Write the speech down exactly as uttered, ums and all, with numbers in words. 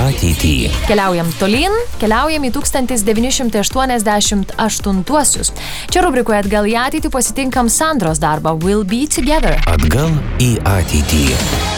ateitį. Keliaujam tolyn, keliaujam į tūkstantis devyni šimtai aštuoniasdešimt aštuntuosius. Čia rubrikoje Atgal į ateitį pasitinkam Sandros darbą We'll Be Together. Atgal į ateitį.